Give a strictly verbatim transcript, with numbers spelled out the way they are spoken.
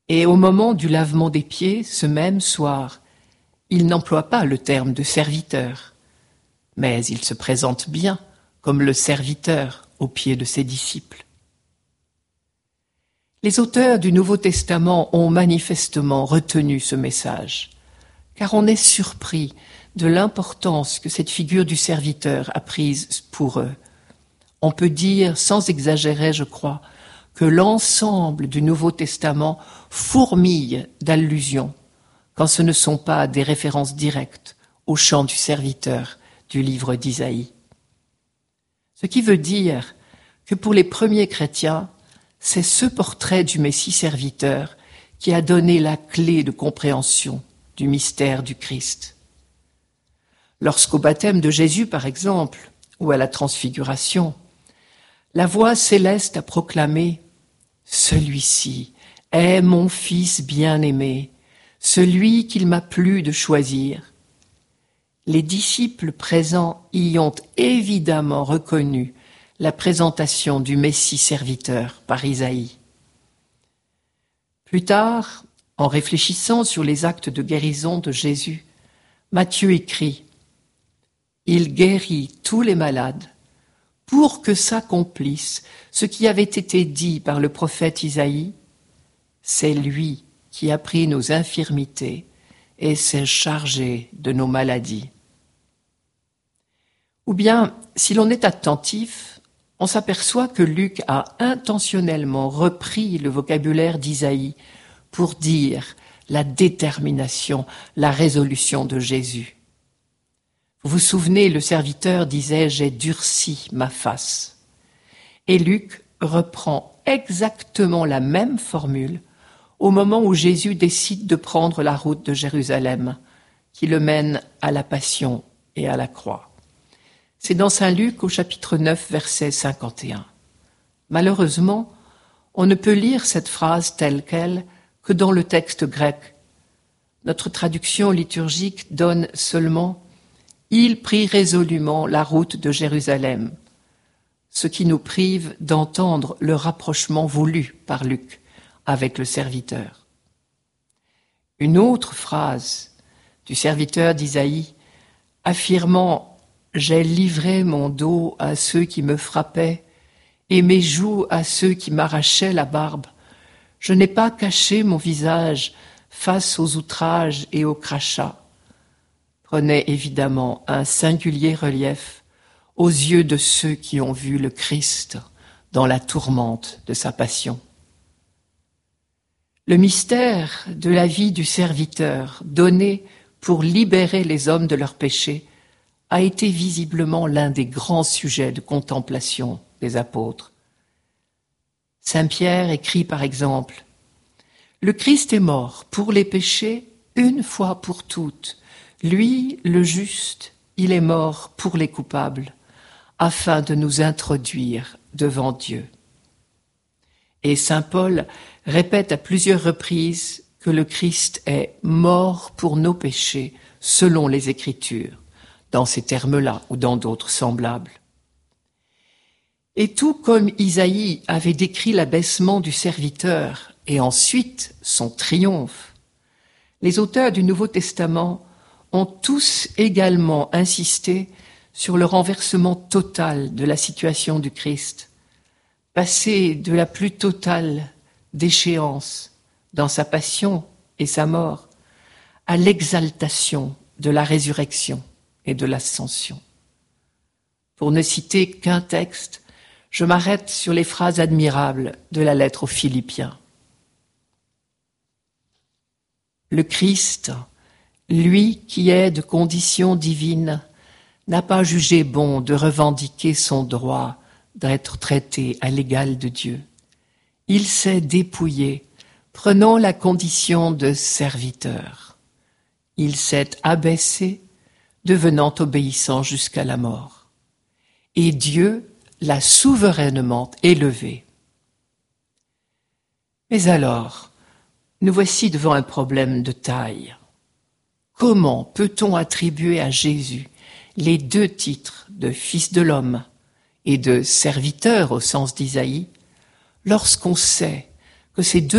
Et au moment du lavement des pieds, ce même soir, il n'emploie pas le terme de serviteur, mais il se présente bien comme le serviteur aux pieds de ses disciples. Les auteurs du Nouveau Testament ont manifestement retenu ce message, car on est surpris de l'importance que cette figure du serviteur a prise pour eux. On peut dire, sans exagérer, je crois, que l'ensemble du Nouveau Testament fourmille d'allusions, quand ce ne sont pas des références directes au chant du serviteur du livre d'Isaïe. Ce qui veut dire que pour les premiers chrétiens, c'est ce portrait du Messie serviteur qui a donné la clé de compréhension du mystère du Christ. Lorsqu'au baptême de Jésus, par exemple, ou à la transfiguration, la voix céleste a proclamé « Celui-ci est mon Fils bien-aimé, celui qu'il m'a plu de choisir ». Les disciples présents y ont évidemment reconnu la présentation du Messie serviteur par Isaïe. Plus tard, en réfléchissant sur les actes de guérison de Jésus, Matthieu écrit « Il guérit tous les malades pour que s'accomplisse ce qui avait été dit par le prophète Isaïe. C'est lui qui a pris nos infirmités et s'est chargé de nos maladies. » Ou bien, si l'on est attentif, on s'aperçoit que Luc a intentionnellement repris le vocabulaire d'Isaïe pour dire la détermination, la résolution de Jésus. Vous vous souvenez, le serviteur disait « J'ai durci ma face ». Et Luc reprend exactement la même formule au moment où Jésus décide de prendre la route de Jérusalem, qui le mène à la Passion et à la croix. C'est dans Saint Luc au chapitre neuf, verset cinquante et un. Malheureusement, on ne peut lire cette phrase telle qu'elle que dans le texte grec. Notre traduction liturgique donne seulement « Il prit résolument la route de Jérusalem », ce qui nous prive d'entendre le rapprochement voulu par Luc avec le serviteur. Une autre phrase du serviteur d'Isaïe affirmant « J'ai livré mon dos à ceux qui me frappaient et mes joues à ceux qui m'arrachaient la barbe. Je n'ai pas caché mon visage face aux outrages et aux crachats. » prenait évidemment un singulier relief aux yeux de ceux qui ont vu le Christ dans la tourmente de sa passion. Le mystère de la vie du serviteur donné pour libérer les hommes de leurs péchés a été visiblement l'un des grands sujets de contemplation des apôtres. Saint Pierre écrit par exemple « Le Christ est mort pour les péchés une fois pour toutes. Lui, le juste, il est mort pour les coupables, afin de nous introduire devant Dieu. » Et saint Paul répète à plusieurs reprises que le Christ est mort pour nos péchés selon les Écritures, dans ces termes-là ou dans d'autres semblables. Et tout comme Isaïe avait décrit l'abaissement du serviteur et ensuite son triomphe, les auteurs du Nouveau Testament ont tous également insisté sur le renversement total de la situation du Christ, passé de la plus totale déchéance dans sa passion et sa mort à l'exaltation de la résurrection et de l'ascension. Pour ne citer qu'un texte, je m'arrête sur les phrases admirables de la lettre aux Philippiens. Le Christ, lui qui est de condition divine, n'a pas jugé bon de revendiquer son droit d'être traité à l'égal de Dieu. Il s'est dépouillé, prenant la condition de serviteur. Il s'est abaissé, devenant obéissant jusqu'à la mort. Et Dieu l'a souverainement élevé. Mais alors, nous voici devant un problème de taille. Comment peut-on attribuer à Jésus les deux titres de Fils de l'homme et de serviteur au sens d'Isaïe, lorsqu'on sait que ces deux